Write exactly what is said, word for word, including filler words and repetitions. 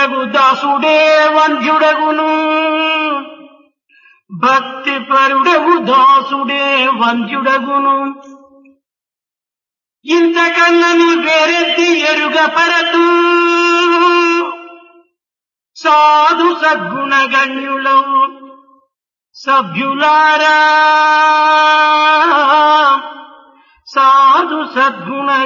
పరుడగు దాసుడే వంధ్యుడగును భక్తి పరుడగు దాసుడే వంధ్యుడగును ఇంతకన్నను వేరెత్తి ఎరుగ పరతు సాధు సద్గుణగణ్యులం సభ్యులారా సాధు సద్గుణ